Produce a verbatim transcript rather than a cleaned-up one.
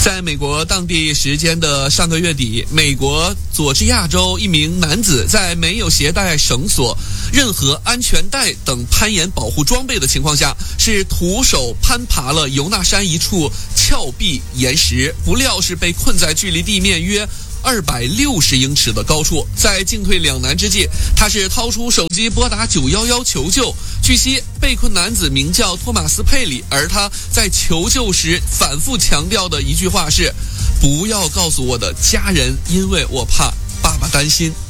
在美国当地时间的上个月底，美国佐治亚州一名男子在没有携带绳索、任何安全带等攀岩保护装备的情况下，是徒手攀爬了尤纳山一处峭壁岩石，不料是被困在距离地面约二百六十英尺的高处。在进退两难之际，他是掏出手机拨打九一一求救。据悉，被困男子名叫托马斯·佩里，而他在求救时反复强调的一句话是：不要告诉我的家人，因为我怕爸爸担心。